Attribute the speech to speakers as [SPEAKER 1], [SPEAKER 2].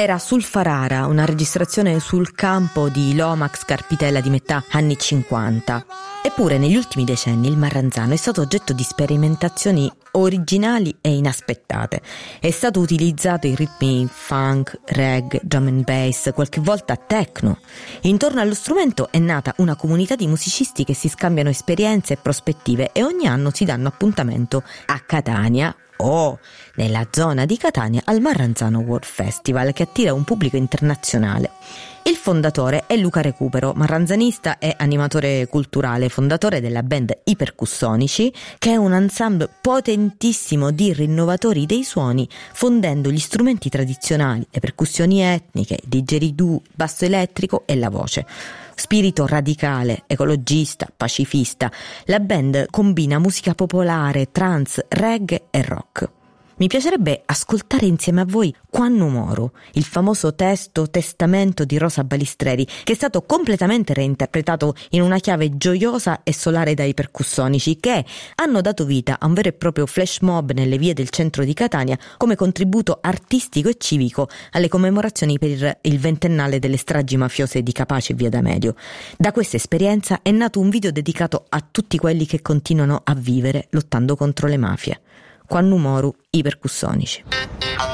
[SPEAKER 1] Era Sulfarara, una registrazione sul campo di Lomax Carpitella di metà anni 50. Eppure negli ultimi decenni il Marranzano è stato oggetto di sperimentazioni originali e inaspettate. È stato utilizzato in ritmi funk, reggae, drum and bass, qualche volta techno. Intorno allo strumento è nata una comunità di musicisti che si scambiano esperienze e prospettive e ogni anno si danno appuntamento a Catania o nella zona di Catania al Marranzano World Festival, che attira un pubblico internazionale. Il fondatore è Luca Recupero, marranzanista e animatore culturale, fondatore della band I Percussonici, che è un ensemble potentissimo di rinnovatori dei suoni, fondendo gli strumenti tradizionali, le percussioni etniche, il didgeridoo, il basso elettrico e la voce. Spirito radicale, ecologista, pacifista, la band combina musica popolare, trance, reggae e rock. Mi piacerebbe ascoltare insieme a voi Quannu Moru, il famoso testamento di Rosa Balistreri, che è stato completamente reinterpretato in una chiave gioiosa e solare dai Percussonici, che hanno dato vita a un vero e proprio flash mob nelle vie del centro di Catania come contributo artistico e civico alle commemorazioni per il ventennale delle stragi mafiose di Capaci e Via D'Amelio. Da questa esperienza è nato un video dedicato a tutti quelli che continuano a vivere lottando contro le mafie. Quannu Moru, I Percussonici.